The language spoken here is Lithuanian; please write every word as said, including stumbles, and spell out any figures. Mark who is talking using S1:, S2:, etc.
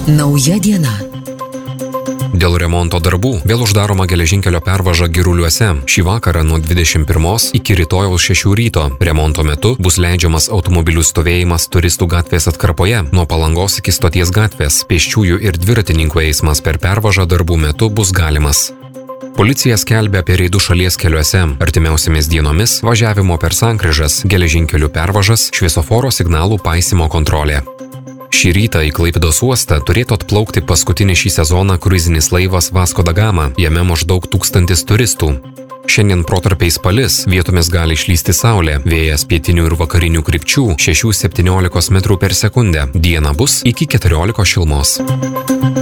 S1: Nauja diena.
S2: Dėl remonto darbų vėl uždaroma geležinkelio pervaža Giruliuose. Šį vakarą nuo dvidešimt pirmos iki rytojaus šešių ryto. Remonto metu bus leidžiamas automobilių stovėjimas Turistų gatvės atkarpoje. Nuo Palangos iki Stoties gatvės pėsčiųjų ir dviratininkų eismas per pervažą darbų metu bus galimas. Policija skelbia apie reidus šalies keliuose. Artimiausiamis dienomis važiavimo per sankryžas, geležinkelių pervažas, šviesoforo signalų paisymo kontrolė. Šį rytą į Klaipėdos uostą turėtų atplaukti paskutinis šį sezoną kruizinis laivas Vasco da Gama, jame maždaug tūkstantis turistų. Šiandien protarpiais palis, vietomis gali išlysti saulė, vėjas pietinių ir vakarinių krypčių šešių septyniolikos metrų per sekundę, dieną bus iki keturiolikos šilumos.